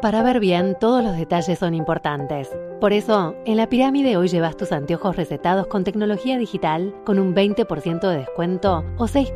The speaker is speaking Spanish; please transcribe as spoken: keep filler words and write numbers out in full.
Para ver bien, todos los detalles son importantes. Por eso, en La Pirámide hoy llevas tus anteojos recetados con tecnología digital con un veinte por ciento de descuento o seis